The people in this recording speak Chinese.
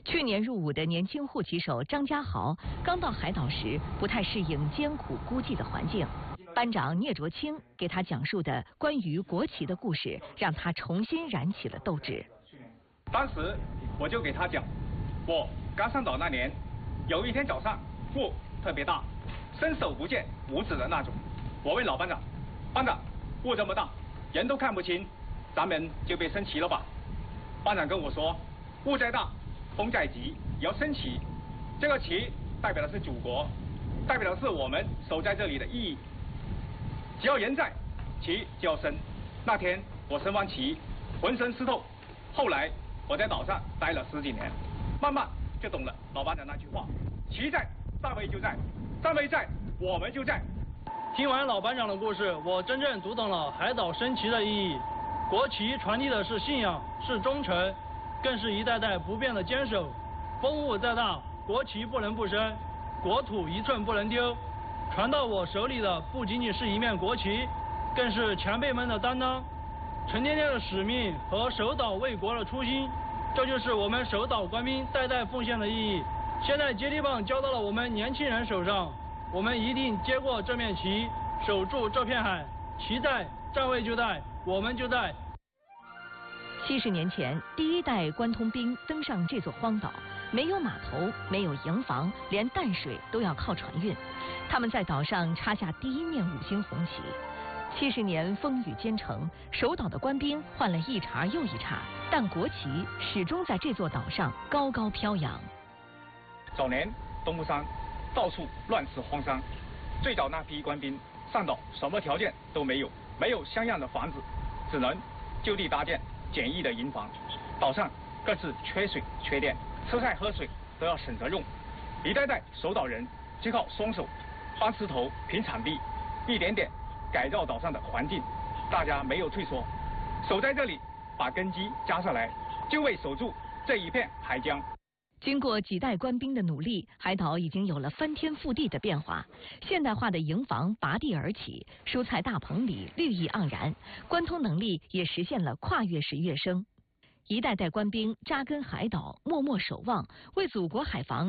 去年入伍的年轻护旗手张家豪刚到海岛时，不太适应艰苦孤寂的环境。班长聂卓清给他讲述的关于国旗的故事，让他重新燃起了斗志。 当时我就给他讲，我刚上岛那年，有一天早上雾特别大，伸手不见五指的那种。我问老班长，班长，雾这么大，人都看不清，咱们就别升旗了吧？班长跟我说，雾再大，风再急，也要升旗。这个旗代表的是祖国，代表的是我们守在这里的意义。只要人在，旗就要升。那天我升完旗，浑身湿透。后来我在岛上待了10几年，慢慢就懂了老班长那句话：旗在，站位就在；站位在，我们就在。 听完老班长的故事，我真正读懂了海岛升旗的意义。国旗传递的是信仰，是忠诚，更是一代代不变的坚守。风雾再大，国旗不能不升，国土一寸不能丢。传到我手里的不仅仅是一面国旗，更是前辈们的担当，沉甸甸的使命和守岛卫国的初心，这就是我们守岛官兵代代奉献的意义。现在接力棒交到了我们年轻人手上，我们一定接过这面旗，守住这片海。旗在，站位就在，我们就在。 70年前，第一代关通兵登上这座荒岛，没有码头，没有营房，连淡水都要靠船运。他们在岛上插下第一面5星红旗。70年风雨兼程，守岛的官兵换了一茬又一茬，但国旗始终在这座岛上高高飘扬。 早年东部山到处乱石荒山，最早那批官兵上岛什么条件都没有，没有像样的房子，只能就地搭建简易的营房。岛上更是缺水缺电，吃菜喝水都要省着用。一代代守岛人就靠双手搬石头平铲壁，一点点改造岛上的环境。大家没有退缩，守在这里，把根基扎上来，就为守住这一片海疆。 经过几代官兵的努力，海岛已经有了翻天覆地的变化。现代化的营房拔地而起，蔬菜大棚里绿意盎然，关通能力也实现了跨越式跃升。一代代官兵扎根海岛，默默守望，为祖国海防